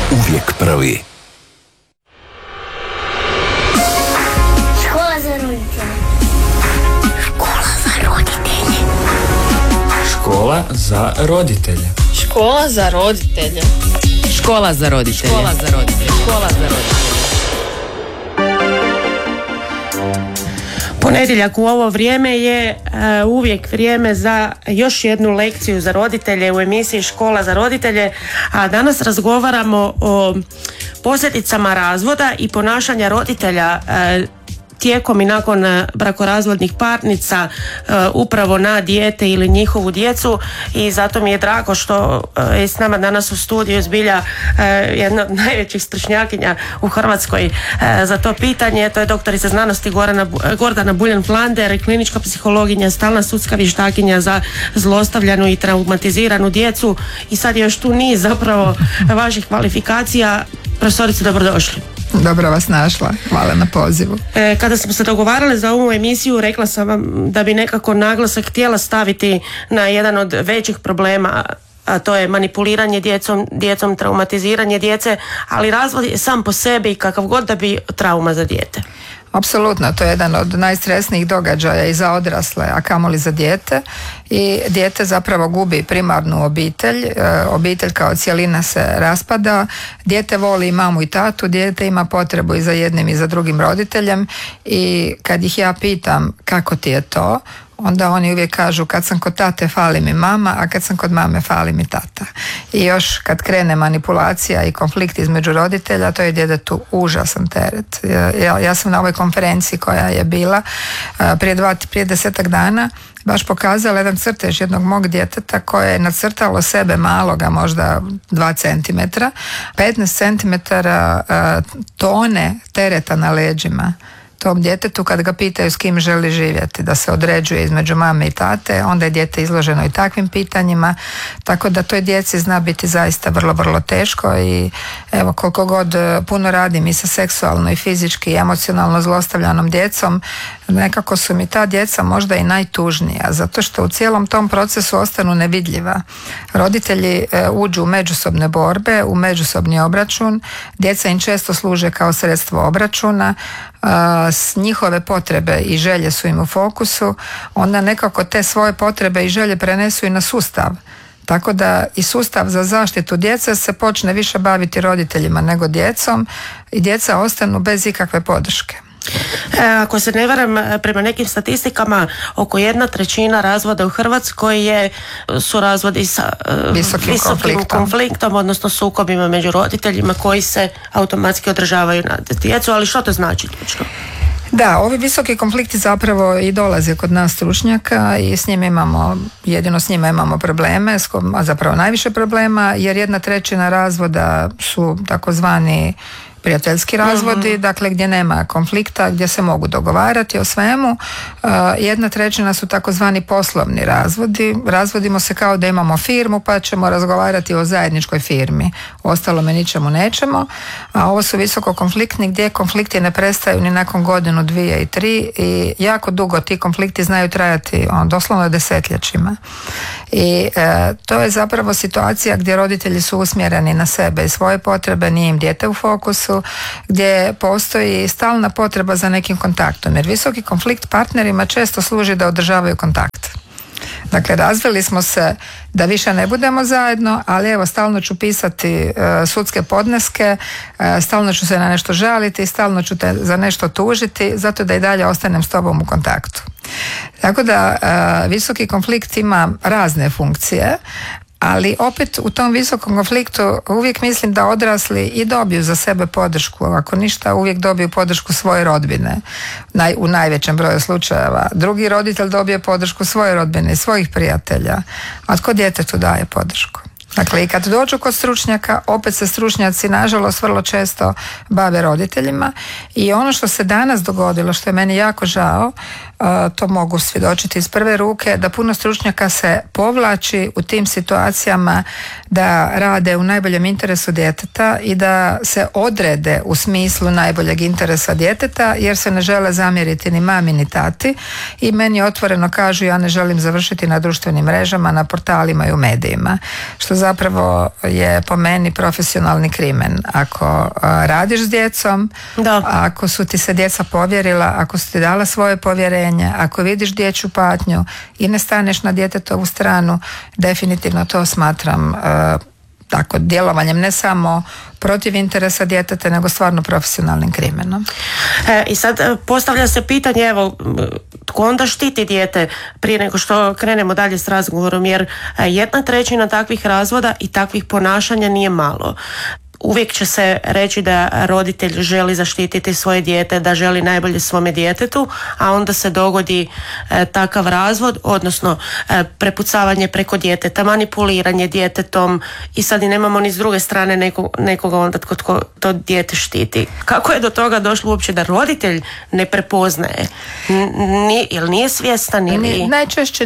Uvijek prvi. Škola za roditelje. Škola za roditelje. Škola za roditelje. Škola za roditelje. Škola za roditelje. Škola za roditelje. Ponedjeljak u ovo vrijeme je uvijek vrijeme za još jednu lekciju za roditelje u emisiji Škola za roditelje, a danas razgovaramo o posljedicama razvoda i ponašanja roditelja tijekom i nakon brakorazvodnih parnica upravo na dijete ili njihovu djecu, i zato mi je drago što je s nama danas u studiju zbilja jedna od najvećih stručnjakinja u Hrvatskoj za to pitanje. To je doktorica znanosti Gordana Buljan-Flander, klinička psihologinja, stalna sudska vještakinja za zlostavljanu i traumatiziranu djecu, i sad je još tu niz zapravo vaših kvalifikacija. Profesorice, dobrodošli. Dobro vas našla, hvala na pozivu. Kada smo se dogovarali za ovu emisiju, rekla sam vam da bi nekako naglasak htjela staviti na jedan od većih problema, a to je manipuliranje djecom, traumatiziranje djece, ali razvod je sam po sebi kakav god da bi trauma za dijete. Apsolutno, to je jedan od najstresnijih događaja i za odrasle, a kamoli za dijete, i dijete zapravo gubi primarnu obitelj kao cjelina se raspada, dijete voli i mamu i tatu, dijete ima potrebu i za jednim i za drugim roditeljem, i kad ih ja pitam kako ti je to, onda oni uvijek kažu kad sam kod tate fali mi mama, a kad sam kod mame fali mi tata. I još kad krene manipulacija i konflikt između roditelja, to je djetetu užasan teret. Ja sam na ovoj konferenciji koja je bila prije 10 dana baš pokazala jedan crtež jednog mog djeteta koje je nacrtalo sebe maloga, možda 2 cm, 15 cm tone tereta na leđima tom djetetu. Kad ga pitaju s kim želi živjeti, da se određuje između mame i tate, onda je dijete izloženo i takvim pitanjima, tako da toj djeci zna biti zaista vrlo, vrlo teško. I evo, koliko god puno radim i sa seksualno i fizički i emocionalno zlostavljanom djecom, nekako su mi ta djeca možda i najtužnija, zato što u cijelom tom procesu ostanu nevidljiva. Roditelji uđu u međusobne borbe, u međusobni obračun, djeca im često služe kao sredstvo obračuna, njihove potrebe i želje su im u fokusu, onda nekako te svoje potrebe i želje prenesu i na sustav. Tako da i sustav za zaštitu djece se počne više baviti roditeljima nego djecom, i djeca ostanu bez ikakve podrške. Ako se ne varam, prema nekim statistikama oko 1/3 razvoda u Hrvatskoj su razvodi sa visokim konfliktom, odnosno sukobima među roditeljima koji se automatski odražavaju na djecu. Ali što to znači točno? Da, ovi visoki konflikti zapravo i dolaze kod nas stručnjaka i jedino s njima imamo probleme, a zapravo najviše problema, jer 1/3 razvoda su takozvani prijateljski razvodi, dakle gdje nema konflikta, gdje se mogu dogovarati o svemu. 1/3 su takozvani poslovni razvodi. Razvodimo se kao da imamo firmu pa ćemo razgovarati o zajedničkoj firmi. Ostalome ničemu nećemo. A ovo su visoko konfliktni gdje konflikti ne prestaju ni nakon godinu, 2 i 3 i jako dugo ti konflikti znaju trajati doslovno desetljećima. I to je zapravo situacija gdje roditelji su usmjereni na sebe i svoje potrebe, nije im dijete u fokusu, gdje postoji stalna potreba za nekim kontaktom, jer visoki konflikt partnerima često služi da održavaju kontakt. Dakle, razveli smo se da više ne budemo zajedno, ali evo, stalno ću pisati sudske podneske, stalno ću se na nešto žaliti, stalno ću te za nešto tužiti, zato da i dalje ostanem s tobom u kontaktu. Tako da visoki konflikt ima razne funkcije, ali opet u tom visokom konfliktu uvijek mislim da odrasli i dobiju za sebe podršku, ako ništa uvijek dobiju podršku svoje rodbine u najvećem broju slučajeva. Drugi roditelj dobije podršku svoje rodbine i svojih prijatelja, a tko djetetu daje podršku? Dakle, i kad dođu kod stručnjaka, opet se stručnjaci nažalost vrlo često bave roditeljima, i ono što se danas dogodilo, što je meni jako žao, to mogu svjedočiti iz prve ruke, da puno stručnjaka se povlači u tim situacijama da rade u najboljem interesu djeteta i da se odrede u smislu najboljeg interesa djeteta jer se ne žele zamjeriti ni mami ni tati i meni otvoreno kažu ja ne želim završiti na društvenim mrežama, na portalima i u medijima, što zapravo je po meni profesionalni krimen. Ako radiš s djecom, ako su ti se djeca povjerila, ako su ti dala svoje povjerenje, ako vidiš dječju patnju i ne staneš na djetetovu stranu, definitivno to smatram tako djelovanjem ne samo protiv interesa djeteta, nego stvarno profesionalnim krimenom. I sad postavlja se pitanje, evo, tko onda štiti dijete prije nego što krenemo dalje s razgovorom, jer 1/3 takvih razvoda i takvih ponašanja nije malo. Uvijek će se reći da roditelj želi zaštititi svoje dijete, da želi najbolje svome djetetu, a onda se dogodi takav razvod, odnosno prepucavanje preko djeteta, manipuliranje djetetom i sad i nemamo ni s druge strane nekoga onda tko to dijete štiti. Kako je do toga došlo uopće da roditelj ne prepoznaje? Ili nije svjestan? Najčešće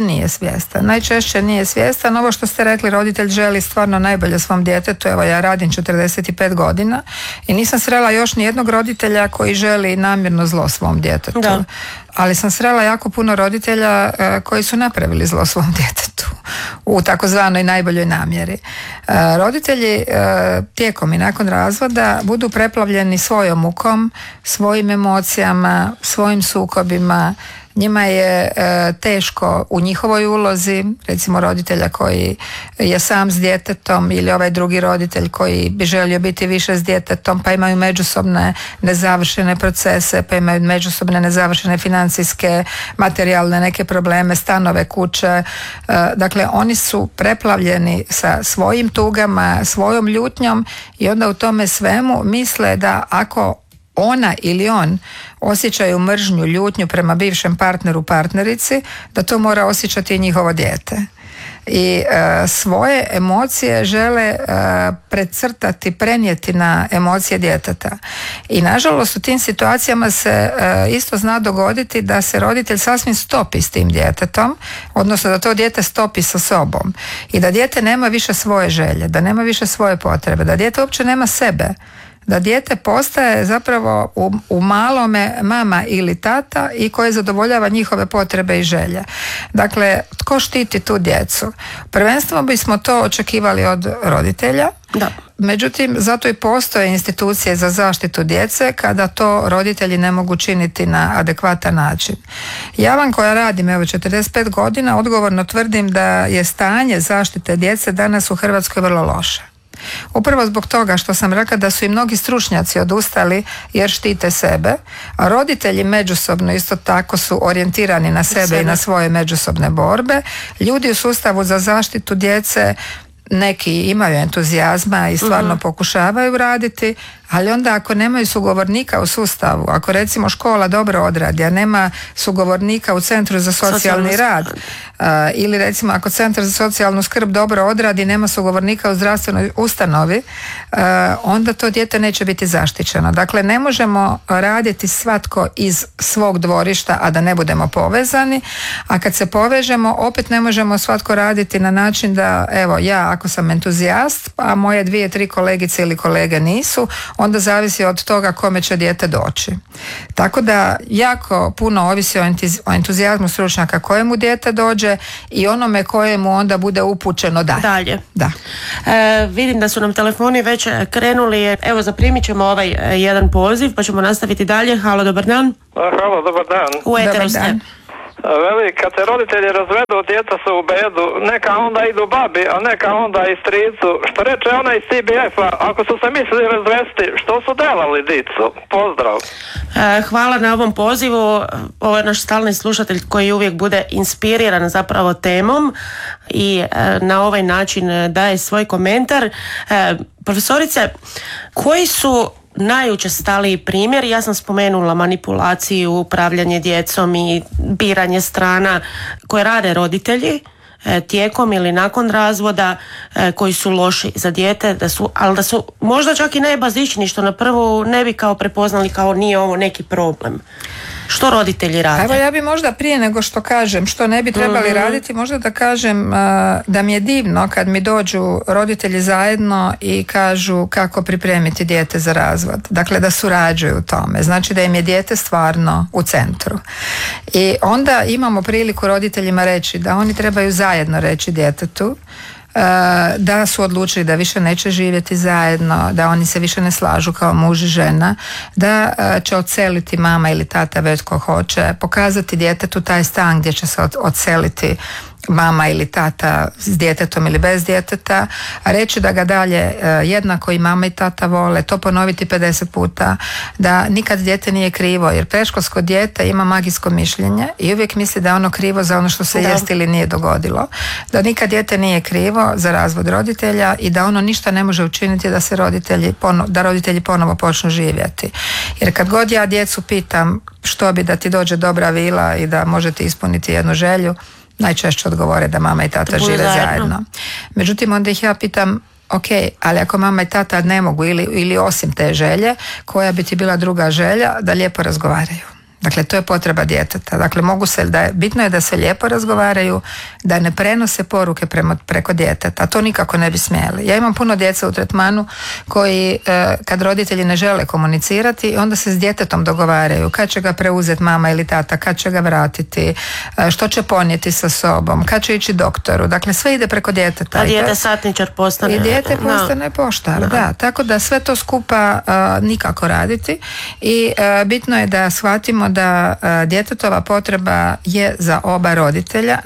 nije svjestan. Ovo što ste rekli, roditelj želi stvarno najbolje svom djetetu. Evo, ja radim 45 godina i nisam srela još ni jednog roditelja koji želi namjerno zlo svom djetetu. Da. Ali sam srela jako puno roditelja koji su napravili zlo svom djetetu u takozvanoj najboljoj namjeri. Roditelji tijekom i nakon razvoda budu preplavljeni svojom mukom, svojim emocijama, svojim sukobima. Njima je teško u njihovoj ulozi, recimo roditelja koji je sam s djetetom ili ovaj drugi roditelj koji bi želio biti više s djetetom, pa imaju međusobne nezavršene procese, pa imaju međusobne nezavršene financijske, materijalne neke probleme, stanove, kuće. Dakle, oni su preplavljeni sa svojim tugama, svojom ljutnjom i onda u tome svemu misle da ako ona ili on osjećaju mržnju, ljutnju prema bivšem partneru, partnerici, da to mora osjećati i njihovo dijete. I svoje emocije žele precrtati, prenijeti na emocije djeteta. I nažalost u tim situacijama se isto zna dogoditi da se roditelj sasvim stopi s tim djetetom, odnosno da to dijete stopi sa sobom i da dijete nema više svoje želje, da nema više svoje potrebe, da dijete uopće nema sebe, da dijete postaje zapravo u malome mama ili tata i koje zadovoljava njihove potrebe i želje. Dakle, tko štiti tu djecu? Prvenstveno bismo to očekivali od roditelja. Da. Međutim, zato i postoje institucije za zaštitu djece kada to roditelji ne mogu činiti na adekvatan način. Ja vam koja radim 45 godina odgovorno tvrdim da je stanje zaštite djece danas u Hrvatskoj vrlo loše. Upravo zbog toga što sam rekla da su i mnogi stručnjaci odustali jer štite sebe, a roditelji međusobno isto tako su orijentirani na sebe i na svoje međusobne borbe. Ljudi u sustavu za zaštitu djece neki imaju entuzijazma i stvarno pokušavaju raditi, ali onda ako nemaju sugovornika u sustavu, ako recimo škola dobro odradi, a nema sugovornika u Centru za socijalni rad, ili recimo ako Centar za socijalnu skrb dobro odradi, nema sugovornika u zdravstvenoj ustanovi, onda to dijete neće biti zaštićeno. Dakle, ne možemo raditi svatko iz svog dvorišta, a da ne budemo povezani, a kad se povežemo, opet ne možemo svatko raditi na način da, evo, ja ako sam entuzijast, a moje 2-3 kolegice ili kolege nisu, onda zavisi od toga kome će dijete doći. Tako da jako puno ovisi o entuzijazmu stručnjaka kojemu dijete dođe i onome kojemu onda bude upućeno dalje. Da. Vidim da su nam telefoni već krenuli. Evo, zaprimit ćemo ovaj jedan poziv pa ćemo nastaviti dalje. Halo, dobar dan. Halo, dobar dan. U eteru ste. Veli, kad se roditelji razvedu, djeca su u bedu, neka onda idu babi, a neka onda i stricu. Što reče ona iz CBF-a, ako su se mislili razvesti, što su delali dicu? Pozdrav. Hvala na ovom pozivu. Ovo je naš stalni slušatelj koji uvijek bude inspiriran zapravo temom i na ovaj način daje svoj komentar. Profesorice, koji su najučestaliji primjer, ja sam spomenula manipulaciju, upravljanje djecom i biranje strana koje rade roditelji tijekom ili nakon razvoda, koji su loši za dijete, ali da su možda čak i najbazičniji, što na prvu ne bi kao prepoznali kao nije ovo neki problem. Što roditelji rade? Evo ja bi možda prije nego što kažem što ne bi trebali raditi, možda da kažem da mi je divno kad mi dođu roditelji zajedno i kažu kako pripremiti dijete za razvod. Dakle, da surađuju u tome. Znači da im je dijete stvarno u centru. I onda imamo priliku roditeljima reći da oni trebaju zajedno reći djetetu da su odlučili da više neće živjeti zajedno, da oni se više ne slažu kao muž i žena, da će odseliti mama ili tata već ko hoće, pokazati djetetu taj stan gdje će se odseliti mama ili tata s djetetom ili bez djeteta, a reći da ga dalje jednako i mama i tata vole, to ponoviti 50 puta, da nikad dijete nije krivo, jer predškolsko dijete ima magijsko mišljenje i uvijek misli da je ono krivo za ono što se jest ili nije dogodilo, da nikad dijete nije krivo za razvod roditelja i da ono ništa ne može učiniti da se roditelji ponovo počnu živjeti. Jer kad god ja djecu pitam što bi da ti dođe dobra vila i da možete ispuniti jednu želju, najčešće odgovore da mama i tata žive zajedno. Međutim, onda ih ja pitam, ok, ali ako mama i tata ne mogu ili osim te želje, koja bi ti bila druga želja, da lijepo razgovaraju. Dakle, to je potreba djeteta. Dakle, bitno je da se lijepo razgovaraju, da ne prenose poruke preko djeteta. To nikako ne bi smjeli. Ja imam puno djece u tretmanu koji kad roditelji ne žele komunicirati, onda se s djetetom dogovaraju kad će ga preuzeti mama ili tata, kad će ga vratiti, što će ponijeti sa sobom, kad će ići doktoru. Dakle, sve ide preko djeteta. A dijete satničar postane. I dijete postane poštar, da. Tako da sve to skupa nikako raditi i bitno je da shvatimo da djetetova potreba je za oba roditelja,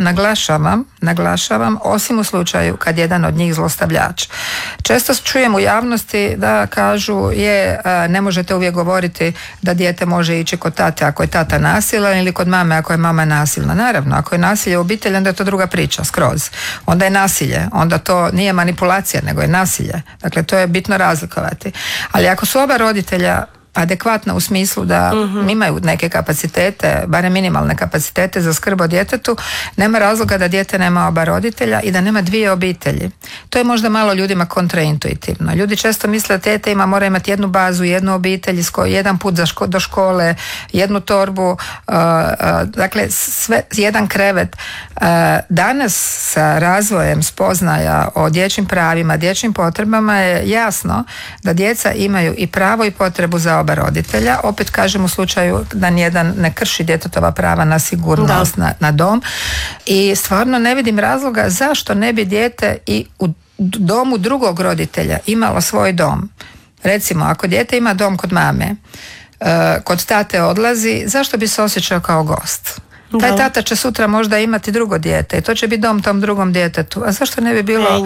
naglašavam, osim u slučaju kad jedan od njih zlostavljač. Često čujem u javnosti da kažu ne možete uvijek govoriti da dijete može ići kod tate ako je tata nasilan ili kod mame ako je mama nasilna. Naravno, ako je nasilje u obitelji, onda je to druga priča, skroz. Onda je nasilje, onda to nije manipulacija, nego je nasilje. Dakle, to je bitno razlikovati. Ali ako su oba roditelja adekvatna u smislu da imaju neke kapacitete, barem minimalne kapacitete za skrb o djetetu, nema razloga da dijete nema oba roditelja i da nema dvije obitelji. To je možda malo ljudima kontraintuitivno. Ljudi često misle da dijete mora imati jednu bazu, jednu obitelj, jedan put do škole, jednu torbu, dakle jedan krevet. Danas sa razvojem spoznaja o dječjim pravima, dječjim potrebama je jasno da djeca imaju i pravo i potrebu za oba roditelja. Opet kažem u slučaju da nijedan ne krši djetetova prava na sigurnost, na dom. I stvarno ne vidim razloga zašto ne bi dijete i u domu drugog roditelja imalo svoj dom. Recimo, ako dijete ima dom kod mame, kod tate odlazi, zašto bi se osjećao kao gost? Taj tata će sutra možda imati drugo dijete i to će biti dom tom drugom djetetu. A zašto ne bi bilo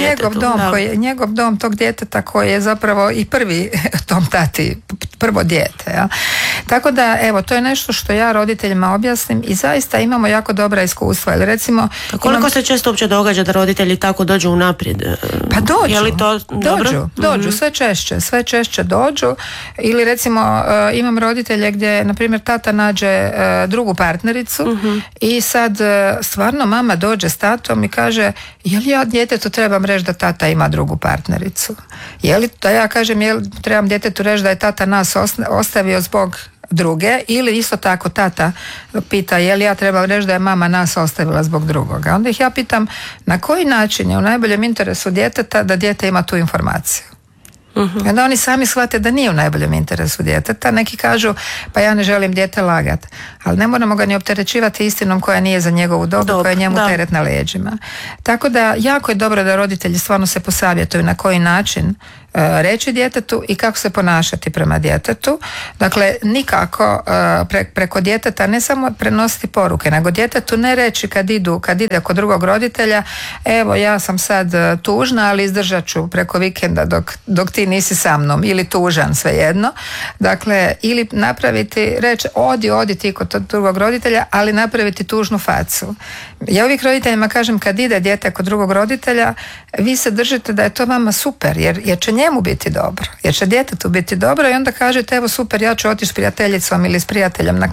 njegov dom tog djeteta koji je zapravo i prvi tom tati, prvo dijete. Ja? Tako da, evo, to je nešto što ja roditeljima objasnim i zaista imamo jako dobra iskustva. Ili recimo, koliko se često uopće događa da roditelji tako dođu unaprijed? Pa dođu. Je li to dobro? Dođu, sve češće dođu. Ili recimo imam roditelje gdje, na primjer, tata nađe drugu partnericu i sad stvarno mama dođe s tatom i kaže, je li ja djetetu trebam reći da tata ima drugu partnericu? Je li da ja kažem, trebam djetetu reći da je tata nas ostavio zbog druge, ili isto tako tata pita je li ja trebam reći da je mama nas ostavila zbog drugoga. Onda ih ja pitam na koji način je u najboljem interesu djeteta da dijete ima tu informaciju. I onda oni sami shvate da nije u najboljem interesu djeteta. Neki kažu, pa ja ne želim dijete lagat, ali ne moramo ga ni opterećivati istinom koja nije za njegovu dobu, koja je njemu teret na leđima. Tako da jako je dobro da roditelji stvarno se posavjetuju na koji način reći djetetu i kako se ponašati prema djetetu. Dakle, nikako preko djeteta ne samo prenositi poruke, nego djetetu ne reći kad ide kod drugog roditelja, evo ja sam sad tužna, ali izdržat ću preko vikenda dok ti nisi sa mnom, ili tužan, svejedno. Dakle, ili napraviti, reći odi ti kod drugog roditelja, ali napraviti tužnu facu. Ja uvijek roditeljima kažem, kad ide dijete kod drugog roditelja, vi se držite da je to vama super, jer će njemu biti dobro, jer će djetetu biti dobro, i onda kažete, evo super, ja ću otići s prijateljicom ili s prijateljem na